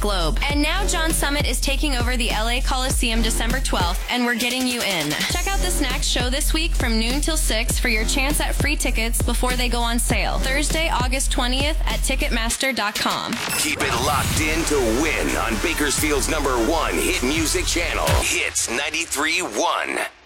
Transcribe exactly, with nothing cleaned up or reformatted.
Globe. And now John Summit is taking over the L A Coliseum December twelfth, and we're getting you in. Check out the Snacks show this week from noon till six for your chance at free tickets before they go on sale. Thursday, August twentieth at Ticketmaster dot com. Keep it locked in to win on Bakersfield's number one hit music channel, Hits ninety-three point one.